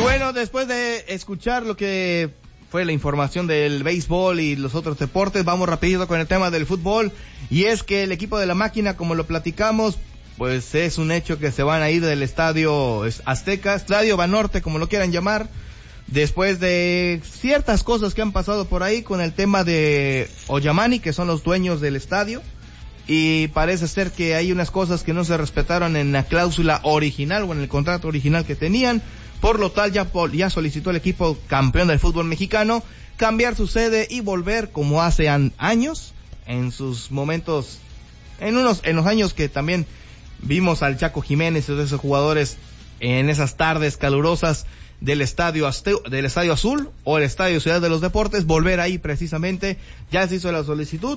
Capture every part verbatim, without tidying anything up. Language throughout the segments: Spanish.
bueno, después de escuchar lo que fue la información del béisbol y los otros deportes, vamos rapidito con el tema del fútbol. Y es que el equipo de la Máquina, como lo platicamos, pues es un hecho que se van a ir del estadio Azteca, estadio Banorte, como lo quieran llamar, después de ciertas cosas que han pasado por ahí con el tema de Oyamani, que son los dueños del estadio. Y parece ser que hay unas cosas que no se respetaron en la cláusula original o en el contrato original que tenían. Por lo tal, ya, ya solicitó el equipo campeón del fútbol mexicano cambiar su sede y volver como hace an- años, en sus momentos, en unos, en los años que también vimos al Chaco Jiménez y de esos jugadores en esas tardes calurosas del estadio Azte- del estadio Azul o el estadio Ciudad de los Deportes, volver ahí precisamente. Ya se hizo la solicitud.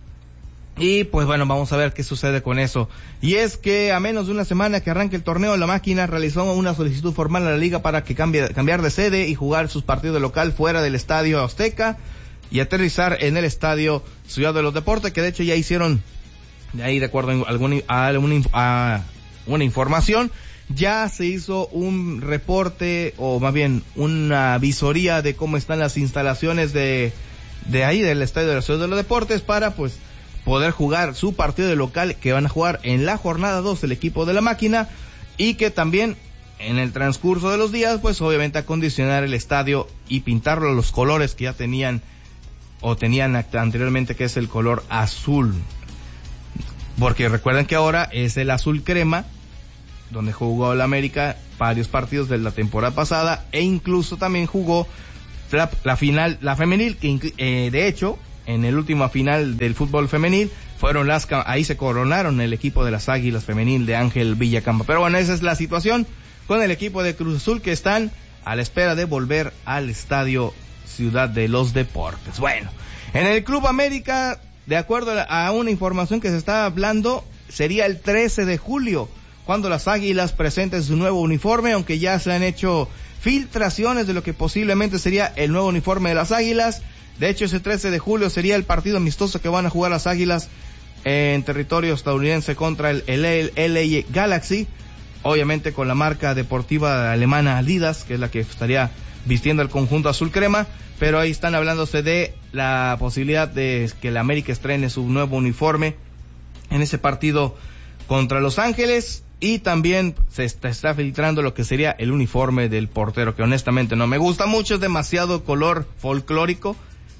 Y pues bueno, vamos a ver qué sucede con eso. Y es que a menos de una semana que arranque el torneo, la Máquina realizó una solicitud formal a la liga para que cambie, cambiar de sede y jugar sus partidos de local fuera del estadio Azteca y aterrizar en el estadio Ciudad de los Deportes, que de hecho ya hicieron, de ahí de acuerdo a alguna, a alguna a una información, ya se hizo un reporte, o más bien una visoría de cómo están las instalaciones de, de ahí del estadio de la Ciudad de los Deportes para pues poder jugar su partido de local, que van a jugar en la jornada dos el equipo de la Máquina, y que también en el transcurso de los días pues obviamente acondicionar el estadio y pintarlo los colores que ya tenían o tenían anteriormente, que es el color azul, porque recuerden que ahora es el azul crema, donde jugó el América varios partidos de la temporada pasada, e incluso también jugó la, la final, la femenil, que eh, de hecho en el último final del fútbol femenil fueron las, ahí se coronaron el equipo de las Águilas femenil de Ángel Villacampa. Pero bueno, esa es la situación con el equipo de Cruz Azul, que están a la espera de volver al estadio Ciudad de los Deportes. Bueno, en el Club América, de acuerdo a una información que se está hablando, sería el trece de julio cuando las Águilas presenten su nuevo uniforme, aunque ya se han hecho filtraciones de lo que posiblemente sería el nuevo uniforme de las Águilas. De hecho, ese trece de julio sería el partido amistoso que van a jugar las Águilas en territorio estadounidense contra el L A Galaxy, obviamente con la marca deportiva alemana Adidas, que es la que estaría vistiendo el conjunto azul crema, pero ahí están hablándose de la posibilidad de que la América estrene su nuevo uniforme en ese partido contra Los Ángeles. Y también se está, está filtrando lo que sería el uniforme del portero, que honestamente no me gusta mucho, es demasiado color folclórico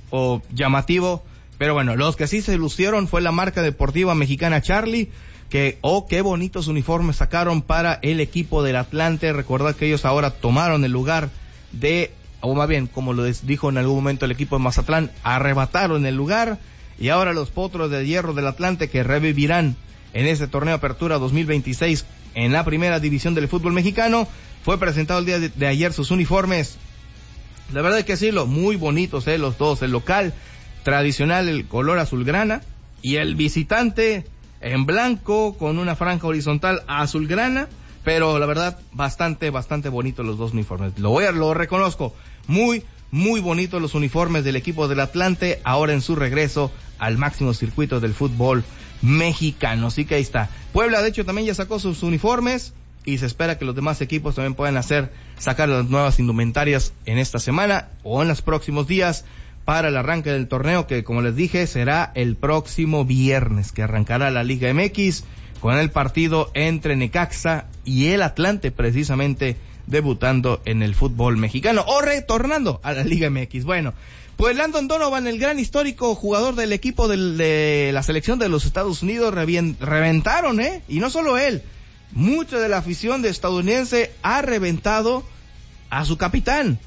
o llamativo, pero bueno, los que sí se lucieron fue la marca deportiva mexicana Charlie, que, oh, qué bonitos uniformes sacaron para el equipo del Atlante. Recordad que ellos ahora tomaron el lugar de, o más bien, como lo dijo en algún momento el equipo de Mazatlán, arrebataron el lugar, y ahora los Potros de Hierro del Atlante, que revivirán en este torneo Apertura dos mil veintiséis en la primera división del fútbol mexicano. Fue presentado el día de, de ayer sus uniformes. La verdad es que sí, lo muy bonitos, eh, los dos, el local tradicional, el color azulgrana, y el visitante en blanco con una franja horizontal azulgrana, pero la verdad bastante, bastante bonitos los dos uniformes. Lo voy a, lo reconozco, muy, muy bonitos los uniformes del equipo del Atlante, ahora en su regreso al máximo circuito del fútbol mexicano. Así que ahí está. Puebla, de hecho, también ya sacó sus uniformes, y se espera que los demás equipos también puedan hacer, sacar las nuevas indumentarias en esta semana o en los próximos días para el arranque del torneo, que como les dije será el próximo viernes, que arrancará la Liga M X con el partido entre Necaxa y el Atlante, precisamente debutando en el fútbol mexicano o retornando a la Liga M X. Bueno, pues Landon Donovan, el gran histórico jugador del equipo del, de la selección de los Estados Unidos, reventaron, ¿eh? Y no solo él, mucha de la afición de estadounidense ha reventado a su capitán,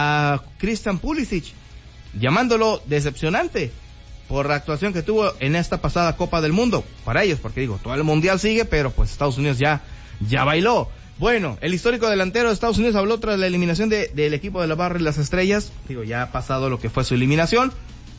a Christian Pulisic, llamándolo decepcionante por la actuación que tuvo en esta pasada Copa del Mundo. Para ellos, porque digo, todo el mundial sigue, pero pues Estados Unidos ya, ya bailó. Bueno, el histórico delantero de Estados Unidos habló tras la eliminación de, del equipo de la Barra y las Estrellas. Digo, ya ha pasado lo que fue su eliminación.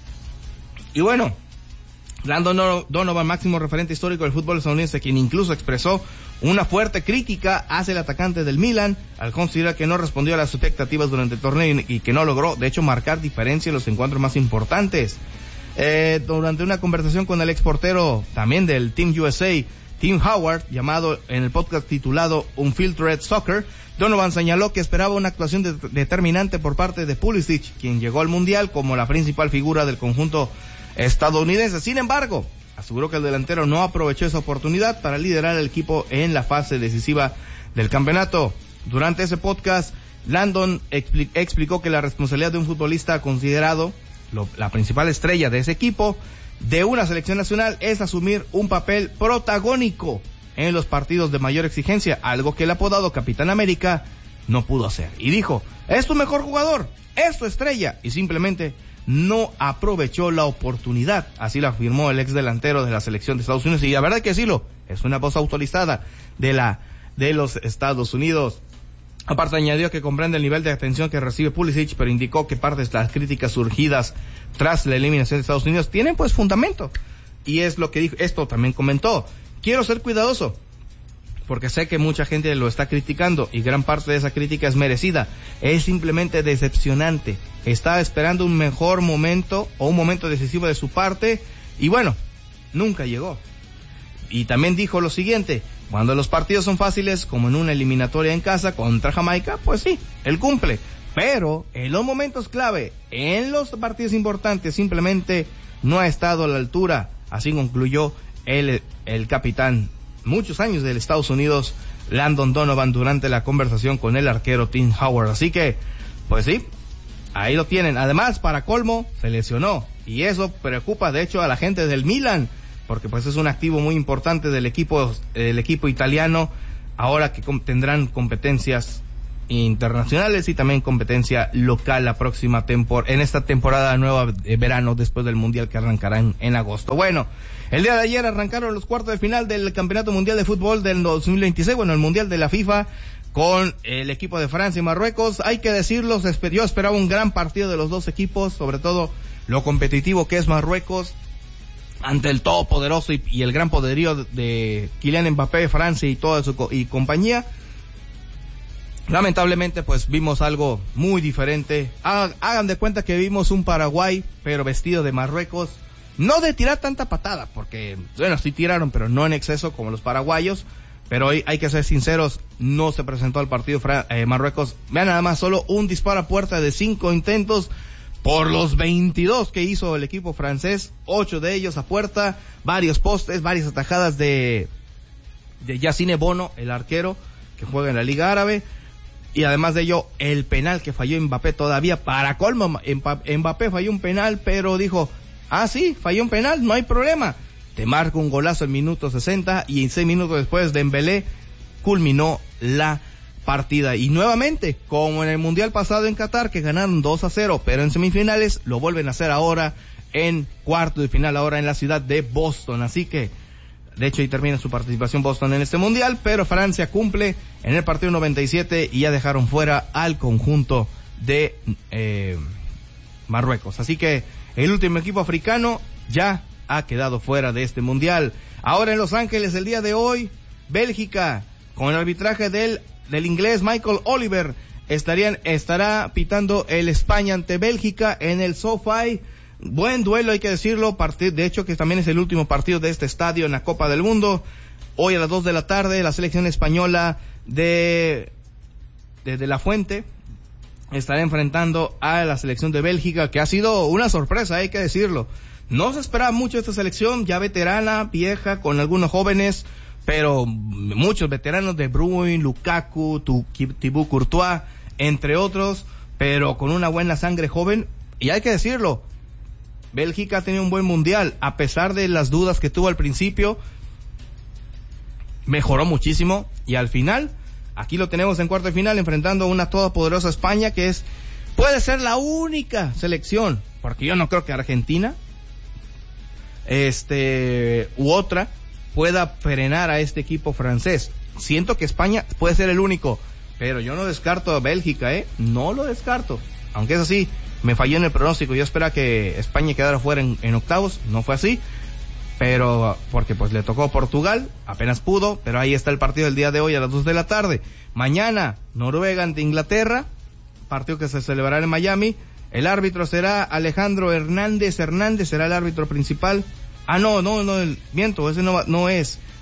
Y bueno, Landon Donovan, máximo referente histórico del fútbol estadounidense, quien incluso expresó una fuerte crítica hacia el atacante del Milan, al considerar que no respondió a las expectativas durante el torneo y, y que no logró, de hecho, marcar diferencia en los encuentros más importantes. Eh, durante una conversación con el exportero también del Team U S A, Tim Howard, llamado en el podcast titulado Unfiltered Soccer, Donovan señaló que esperaba una actuación de- determinante por parte de Pulisic, quien llegó al Mundial como la principal figura del conjunto estadounidense. Sin embargo, aseguró que el delantero no aprovechó esa oportunidad para liderar al equipo en la fase decisiva del campeonato. Durante ese podcast, Landon expli- explicó que la responsabilidad de un futbolista considerado lo- la principal estrella de ese equipo de una selección nacional es asumir un papel protagónico en los partidos de mayor exigencia, algo que el apodado Capitán América no pudo hacer. Y dijo, es tu mejor jugador, es tu estrella, y simplemente no aprovechó la oportunidad. Así lo afirmó el ex delantero de la selección de Estados Unidos, y la verdad hay que decirlo, es una voz autorizada de la de los Estados Unidos. Aparte añadió que comprende el nivel de atención que recibe Pulisic, pero indicó que parte de las críticas surgidas tras la eliminación de Estados Unidos tienen pues fundamento. Y es lo que dijo, esto también comentó, quiero ser cuidadoso, porque sé que mucha gente lo está criticando, y gran parte de esa crítica es merecida. Es simplemente decepcionante. Estaba esperando un mejor momento, o un momento decisivo de su parte, y bueno, nunca llegó. Y también dijo lo siguiente, cuando los partidos son fáciles, como en una eliminatoria en casa contra Jamaica, pues sí, él cumple. Pero en los momentos clave, en los partidos importantes, simplemente no ha estado a la altura. Así concluyó el, el capitán, muchos años del Estados Unidos, Landon Donovan, durante la conversación con el arquero Tim Howard. Así que, pues sí, ahí lo tienen. Además, para colmo, se lesionó. Y eso preocupa, de hecho, a la gente del Milan, porque pues es un activo muy importante del equipo, del equipo italiano, ahora que com- tendrán competencias internacionales y también competencia local la próxima temporada, en esta temporada nueva de verano, después del Mundial que arrancará en, en agosto. Bueno, el día de ayer arrancaron los cuartos de final del Campeonato Mundial de Fútbol del dos mil veintiséis, bueno, el Mundial de la FIFA, con el equipo de Francia y Marruecos. Hay que decirlo, yo esperaba un gran partido de los dos equipos, sobre todo lo competitivo que es Marruecos, ante el todopoderoso y, y el gran poderío de Kylian Mbappé, Francia y toda su co- y compañía. Lamentablemente pues vimos algo muy diferente. Hagan, hagan de cuenta que vimos un Paraguay pero vestido de Marruecos, no de tirar tanta patada, porque bueno, sí tiraron, pero no en exceso como los paraguayos. Pero hoy hay que ser sinceros, no se presentó al partido Fra- eh, Marruecos. Vean nada más, solo un disparo a puerta de cinco intentos por los veintidós que hizo el equipo francés, ocho de ellos a puerta, varios postes, varias atajadas de de Yacine Bono, el arquero que juega en la Liga Árabe, y además de ello el penal que falló Mbappé todavía, para colmo. Mbappé falló un penal, pero dijo, ah sí, falló un penal, no hay problema, te marco un golazo en minuto sesenta, y en seis minutos después Dembélé culminó la partida. Y nuevamente, como en el Mundial pasado en Qatar, que ganaron dos a cero, pero en semifinales lo vuelven a hacer ahora en cuarto de final, ahora en la ciudad de Boston. Así que, de hecho, ahí termina su participación Boston en este Mundial, pero Francia cumple en el partido noventa y siete y ya dejaron fuera al conjunto de eh, Marruecos. Así que el último equipo africano ya ha quedado fuera de este Mundial. Ahora en Los Ángeles, el día de hoy, Bélgica, con el arbitraje del del inglés Michael Oliver, estarían estará pitando el España ante Bélgica en el SoFi. Buen duelo, hay que decirlo, partido, de hecho que también es el último partido de este estadio en la Copa del Mundo. Hoy a las dos de la tarde, la selección española de de, de La Fuente estará enfrentando a la selección de Bélgica, que ha sido una sorpresa, hay que decirlo. No se esperaba mucho esta selección, ya veterana, vieja, con algunos jóvenes, pero muchos veteranos de Bruyne, Lukaku, Thibaut Courtois, entre otros, pero con una buena sangre joven. Y hay que decirlo, Bélgica ha tenido un buen mundial, a pesar de las dudas que tuvo al principio, mejoró muchísimo, y al final, aquí lo tenemos en cuarto de final, enfrentando a una todopoderosa España, que es, puede ser la única selección, porque yo no creo que Argentina, este, u otra, pueda frenar a este equipo francés. Siento que España puede ser el único, pero yo no descarto a Bélgica, eh, no lo descarto, aunque es así, me falló en el pronóstico, yo esperaba que España quedara fuera en, en octavos, no fue así, pero porque pues le tocó Portugal, apenas pudo, pero ahí está el partido del día de hoy a las dos de la tarde. Mañana, Noruega ante Inglaterra, partido que se celebrará en Miami. El árbitro será Alejandro Hernández Hernández, será el árbitro principal. Ah, no, no, no, el, miento, ese no, no es.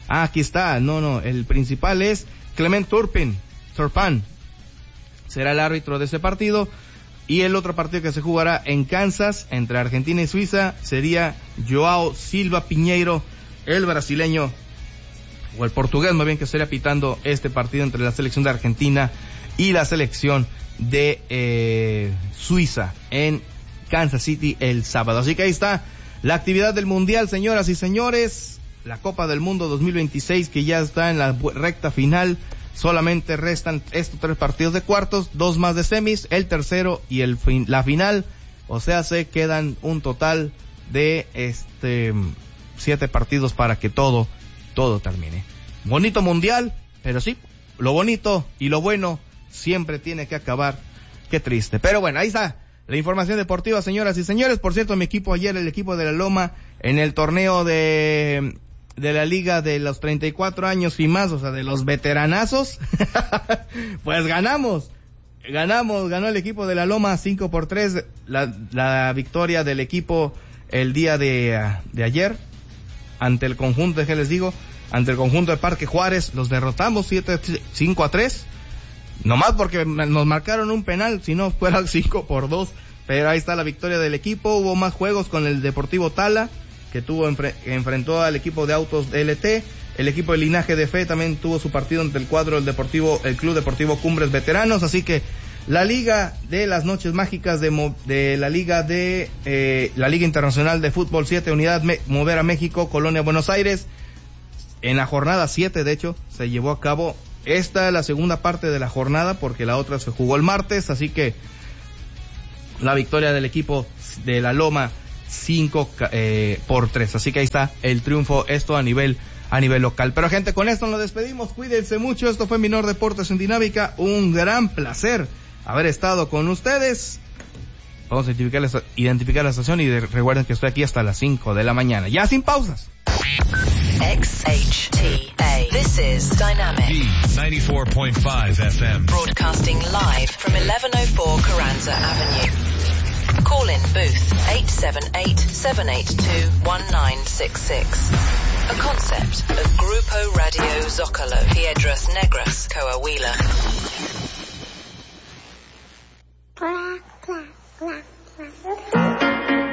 Ah, aquí está, no, no, el principal es Clement Turpin, Turpan, será el árbitro de ese partido. Y el otro partido que se jugará en Kansas, entre Argentina y Suiza, sería Joao Silva Pinheiro, el brasileño, o el portugués más bien, que estaría pitando este partido entre la selección de Argentina y la selección de eh, Suiza en Kansas City el sábado. Así que ahí está la actividad del Mundial, señoras y señores, la Copa del Mundo dos mil veintiséis, que ya está en la recta final. Solamente restan estos tres partidos de cuartos, dos más de semis, el tercero y el fin, la final. O sea, se quedan un total de este siete partidos para que todo, todo termine. Bonito mundial, pero sí, lo bonito y lo bueno siempre tiene que acabar. Qué triste. Pero bueno, ahí está la información deportiva, señoras y señores. Por cierto, mi equipo ayer, el equipo de la Loma, en el torneo de... de la liga de los treinta y cuatro años y más, o sea, de los veteranazos, pues ganamos, ganamos, ganó el equipo de la Loma cinco por tres, la, la victoria del equipo el día de, de ayer, ante el conjunto, ¿qué les digo? Ante el conjunto de Parque Juárez, los derrotamos cinco a tres, nomás porque nos marcaron un penal, si no fuera cinco por dos, pero ahí está la victoria del equipo. Hubo más juegos con el Deportivo Tala, que tuvo enfre- enfrentó al equipo de Autos L T. El equipo de Linaje de Fe también tuvo su partido ante el cuadro del Deportivo, el Club Deportivo Cumbres Veteranos. Así que la Liga de las Noches Mágicas de, Mo- de la Liga de eh, la Liga Internacional de Fútbol siete, Unidad Me- Movera México, Colonia Buenos Aires, en la jornada siete, de hecho, se llevó a cabo esta la segunda parte de la jornada, porque la otra se jugó el martes. Así que la victoria del equipo de la Loma cinco eh, por tres, así que ahí está el triunfo, esto a nivel a nivel local. Pero gente, con esto nos despedimos, cuídense mucho. Esto fue Minor Deportes en Dinámica, un gran placer haber estado con ustedes. Vamos a identificar la, identificar la estación y de, recuerden que estoy aquí hasta las cinco de la mañana, ya sin pausas. X H T A. This is Dynamic ninety-four point five F M, broadcasting live from eleven oh four Carranza Avenue. Call in booth eight seven eight, seven eight two, one nine six six. A concept of Grupo Radio Zócalo, Piedras Negras, Coahuila. Clap, clap, clap, clap.